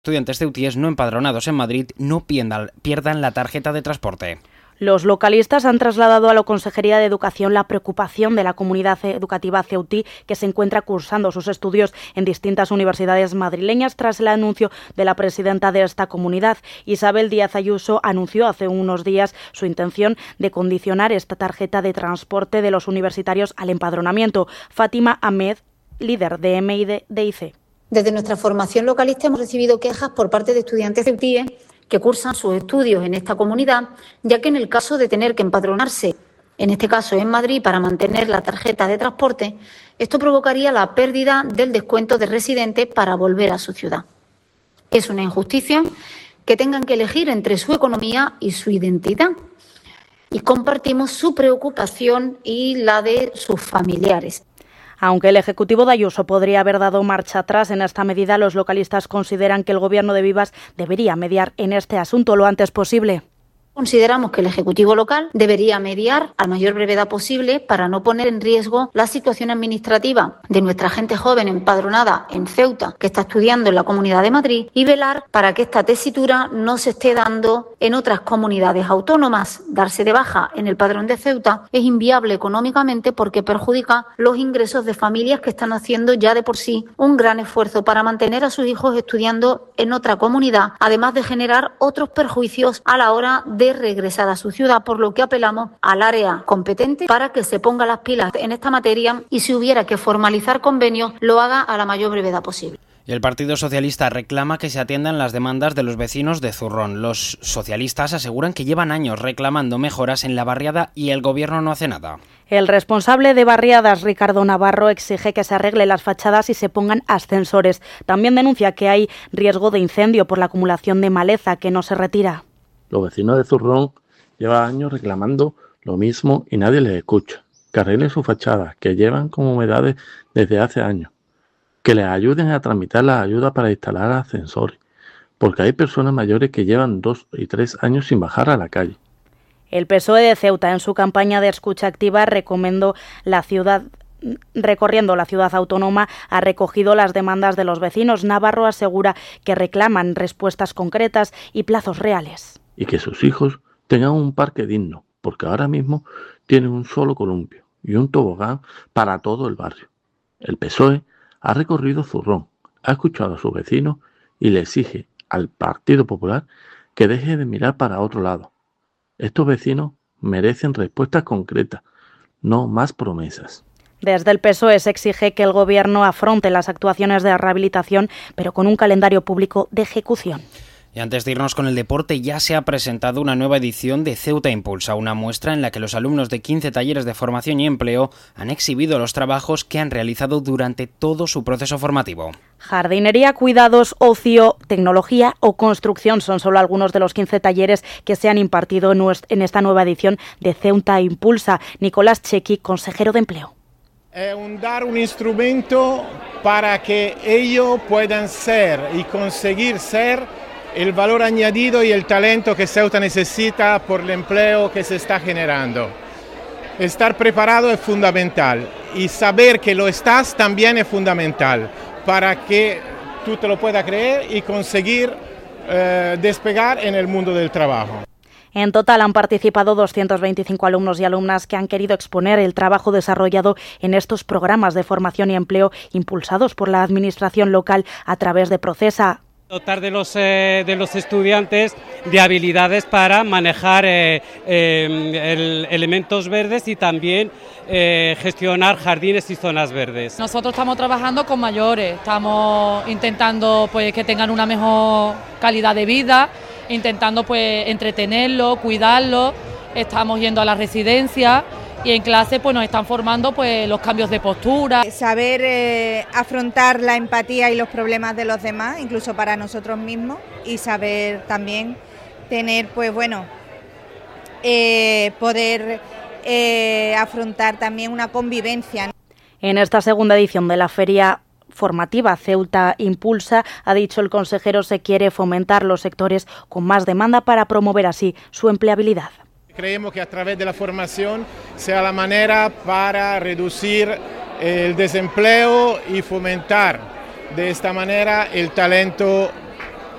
Estudiantes ceutíes no empadronados en Madrid no pierdan la tarjeta de transporte. Los localistas han trasladado a la Consejería de Educación la preocupación de la comunidad educativa ceutí que se encuentra cursando sus estudios en distintas universidades madrileñas tras el anuncio de la presidenta de esta comunidad. Isabel Díaz Ayuso anunció hace unos días su intención de condicionar esta tarjeta de transporte de los universitarios al empadronamiento. Fátima Ahmed, líder de MIDIC. Desde nuestra formación localista hemos recibido quejas por parte de estudiantes ceutíes que cursan sus estudios en esta comunidad, ya que en el caso de tener que empadronarse, en este caso en Madrid, para mantener la tarjeta de transporte, esto provocaría la pérdida del descuento de residente para volver a su ciudad. Es una injusticia que tengan que elegir entre su economía y su identidad. Y compartimos su preocupación y la de sus familiares. Aunque el Ejecutivo de Ayuso podría haber dado marcha atrás en esta medida, los localistas consideran que el Gobierno de Vivas debería mediar en este asunto lo antes posible. Consideramos que el Ejecutivo local debería mediar a mayor brevedad posible para no poner en riesgo la situación administrativa de nuestra gente joven empadronada en Ceuta que está estudiando en la Comunidad de Madrid y velar para que esta tesitura no se esté dando en otras comunidades autónomas. Darse de baja en el padrón de Ceuta es inviable económicamente porque perjudica los ingresos de familias que están haciendo ya de por sí un gran esfuerzo para mantener a sus hijos estudiando en otra comunidad, además de generar otros perjuicios a la hora de regresar a su ciudad, por lo que apelamos al área competente para que se ponga las pilas en esta materia y si hubiera que formalizar convenios, lo haga a la mayor brevedad posible. Y el Partido Socialista reclama que se atiendan las demandas de los vecinos de Zurrón. Los socialistas aseguran que llevan años reclamando mejoras en la barriada y el Gobierno no hace nada. El responsable de barriadas, Ricardo Navarro, exige que se arreglen las fachadas y se pongan ascensores. También denuncia que hay riesgo de incendio por la acumulación de maleza que no se retira. Los vecinos de Zurrón llevan años reclamando lo mismo y nadie les escucha. Que arreglen sus fachadas, que llevan con humedades desde hace años. Que les ayuden a tramitar las ayudas para instalar ascensores, porque hay personas mayores que llevan 2 y 3 años sin bajar a la calle. El PSOE de Ceuta, en su campaña de escucha activa, recorriendo la ciudad autónoma, ha recogido las demandas de los vecinos. Navarro asegura que reclaman respuestas concretas y plazos reales. Y que sus hijos tengan un parque digno, porque ahora mismo tienen un solo columpio y un tobogán para todo el barrio. El PSOE ha recorrido Zurrón, ha escuchado a sus vecinos y le exige al Partido Popular que deje de mirar para otro lado. Estos vecinos merecen respuestas concretas, no más promesas. Desde el PSOE se exige que el Gobierno afronte las actuaciones de rehabilitación, pero con un calendario público de ejecución. Y antes de irnos con el deporte, ya se ha presentado una nueva edición de Ceuta Impulsa, una muestra en la que los alumnos de 15 talleres de formación y empleo han exhibido los trabajos que han realizado durante todo su proceso formativo. Jardinería, cuidados, ocio, tecnología o construcción son solo algunos de los 15 talleres que se han impartido en esta nueva edición de Ceuta Impulsa. Nicolás Chequi, consejero de Empleo. Dar un instrumento para que ellos puedan ser y conseguir ser el valor añadido y el talento que Ceuta necesita por el empleo que se está generando. Estar preparado es fundamental y saber que lo estás también es fundamental para que tú te lo puedas creer y conseguir despegar en el mundo del trabajo. En total han participado 225 alumnos y alumnas que han querido exponer el trabajo desarrollado en estos programas de formación y empleo impulsados por la Administración local a través de Procesa. Dotar de los estudiantes de habilidades para manejar elementos verdes y también gestionar jardines y zonas verdes. Nosotros estamos trabajando con mayores, estamos intentando pues que tengan una mejor calidad de vida, intentando pues entretenerlos, cuidarlos, estamos yendo a la residencia. Y en clase pues nos están formando pues los cambios de postura. Saber afrontar la empatía y los problemas de los demás, incluso para nosotros mismos, y saber también tener pues bueno, poder afrontar también una convivencia. En esta segunda edición de la feria formativa Ceuta Impulsa, ha dicho el consejero, se quiere fomentar los sectores con más demanda para promover así su empleabilidad. Creemos que a través de la formación sea la manera para reducir el desempleo y fomentar de esta manera el talento